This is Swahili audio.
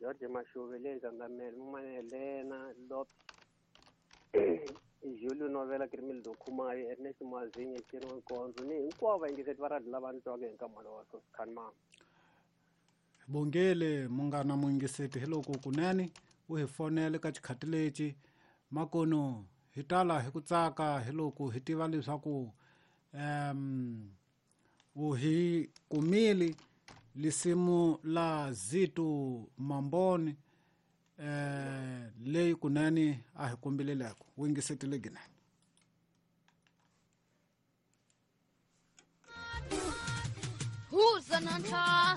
George Mashuvele Zangamel Manelena Lop Julio Novela Crimil Kumari Ernest Mazinha Kiron Konzuni Nkova ingise varad labantu nkamalo waso kanma Bongele mungana muingiseti hello kunani uhifonele ka chikhatileci makono hitala hikutsaka hello ku hitiva leswaku uhi kumili lisimu la Zitu Mamboni leyi kunani ahikumbileleko wingiseti legina Who's an